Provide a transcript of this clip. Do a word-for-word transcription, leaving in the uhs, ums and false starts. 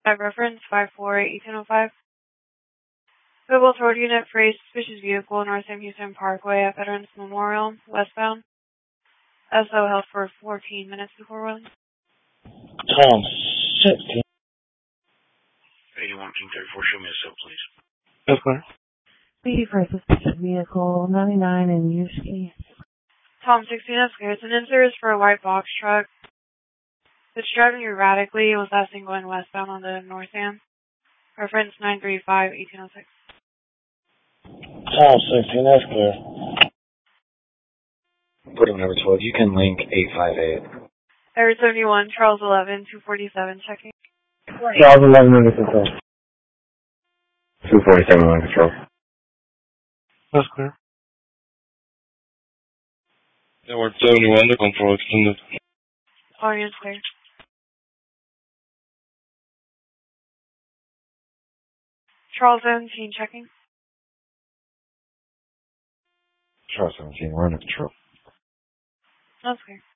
At reference five four eight eight zero five. Mobile Road Unit for a suspicious vehicle north of Houston Parkway at Veterans Memorial, westbound. S O held for fourteen minutes before one. Tom, sixteen. eighty-one King thirty-four, show me a cell, please. Yes, ma'am. Speedy for a suspicious vehicle, ninety-nine in Yushki. Tom sixteen Escalator. It's an in-service for a white box truck. It's driving erratically. It was last seen going westbound on the north end. Reference nine three five eight zero six. Tom, sixteen, that's clear. Put him number twelve. You can link eight five eight. Air seventy-one, Charles eleven, two forty-seven, checking. Charles eleven under control. two forty-seven under control. That's clear. Network seventy-one under control, extended. Audience clear. Charles seventeen, checking. Charles seventeen, we're under control. That's clear.